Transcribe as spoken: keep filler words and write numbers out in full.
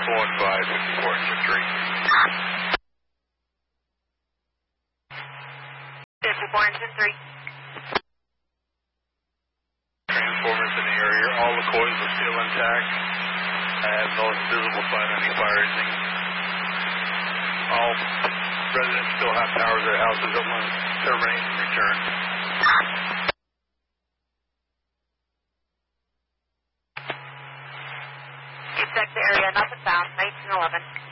one five, fifty-four engine three. fifty-four engine three. Transformers in the area, all the coils are still intact. I have no visible sign of any fire engine. All residents still have power to their houses that want to terminate and return. You check the area, nothing found, nineteen eleven.